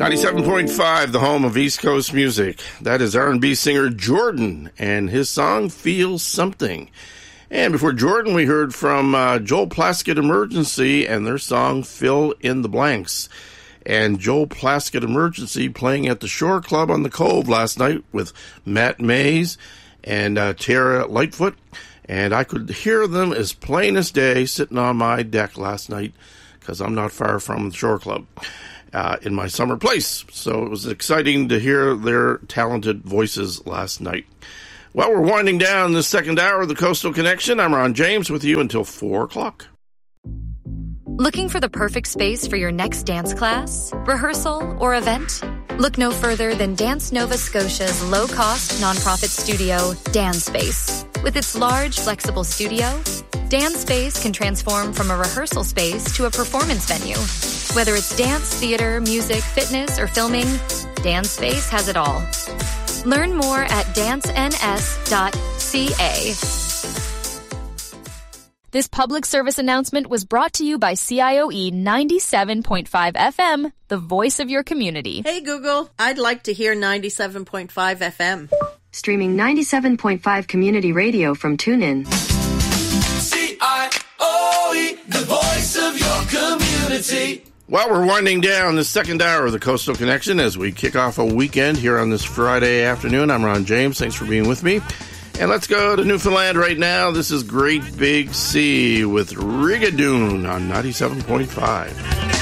97.5, the home of East Coast music. That is R&B singer Jordan and his song Feel Something. And before Jordan, we heard from Joel Plaskett Emergency and their song Fill in the Blanks. And Joel Plaskett Emergency playing at the Shore Club on the Cove last night with Matt Mays and Tara Lightfoot. And I could hear them as plain as day sitting on my deck last night because I'm not far from the Shore Club. In my summer place. So it was exciting to hear their talented voices last night. Well, we're winding down the second hour of the Coastal Connection. I'm Ron James with you until 4 o'clock. Looking for the perfect space for your next dance class, rehearsal, or event? Look no further than Dance Nova Scotia's low-cost nonprofit studio, Dance Space. With its large, flexible studio, Dance Space can transform from a rehearsal space to a performance venue. Whether it's dance, theater, music, fitness, or filming, Dance Space has it all. Learn more at dancens.ca. This public service announcement was brought to you by CIOE 97.5 FM, the voice of your community. Hey Google, I'd like to hear 97.5 FM. Streaming 97.5 community radio from TuneIn. CIOE, the voice of your community. Well, we're winding down the second hour of the Coastal Connection as we kick off a weekend here on this Friday afternoon. I'm Ron James. Thanks for being with me. And let's go to Newfoundland right now. This is Great Big Sea with Rigadoon on 97.5.